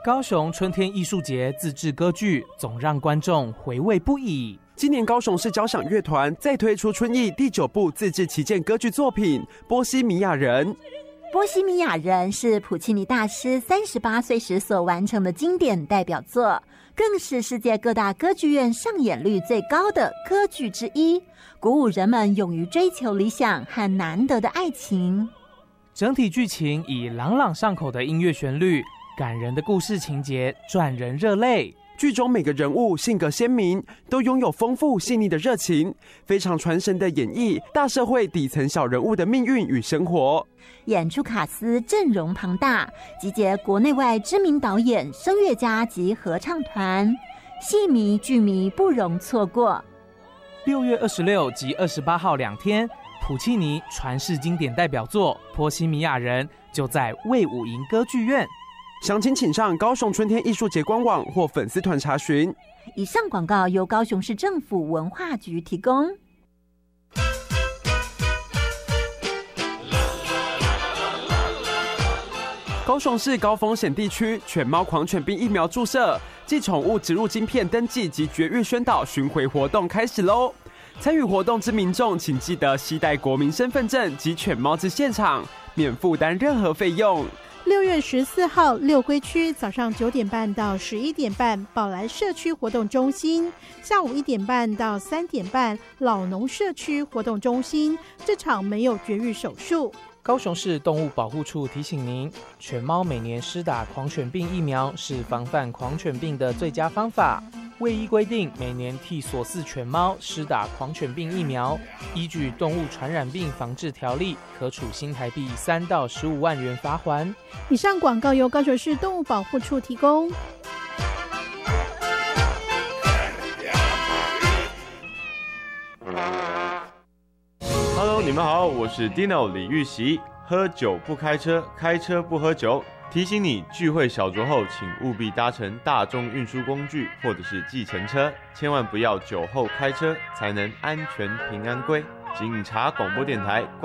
高雄春天艺术节自制歌剧总让观众回味不已。 今年高雄市交响乐团再推出春艺第9部自制旗舰歌剧作品《波西米亚人》。 波西米亚人是普契尼大师38岁时所完成的经典代表作，更是世界各大歌剧院上演率最高的歌剧之一，鼓舞人们勇于追求理想和难得的爱情。 整体剧情以朗朗上口的音乐旋律、感人的故事情节赚人热泪。 剧中每个人物性格鲜明，都拥有丰富细腻的热情，非常传神的演绎大社会底层小人物的命运与生活。 演出卡司阵容庞大，集结国内外知名导演、声乐家及合唱团，戏迷剧迷不容错过。 6月26及28号2天，普契尼传世经典代表作《波西米亚人》就在卫武营歌剧院。 详情请上高雄春天艺术节官网或粉丝团查询。 以上广告由高雄市政府文化局提供。 高雄市高风险地区犬猫狂犬病疫苗注射暨宠物植入晶片登记及绝育宣导巡回活动开始喽！参与活动之民众，请记得携带国民身份证及犬猫至现场，免负担任何费用。 6月14号，六龟区早上9点半到11点半，宝来社区活动中心；下午1点半到3点半，老农社区活动中心。这场没有绝育手术。 高雄市动物保护处提醒您，犬猫每年施打狂犬病疫苗是防范狂犬病的最佳方法。卫医规定，每年替所饲犬猫施打狂犬病疫苗，依据《动物传染病防治条例》，可处新台币3到15万元罚锾。 以上广告由高雄市动物保护处提供。 Hello， 你们好，我是 Dino 李玉玺。喝酒不开车，开车不喝酒。提醒你，聚会小酌后，请务必搭乘大众运输工具或者是计程车，千万不要酒后开车，才能安全平安归。警察广播电台。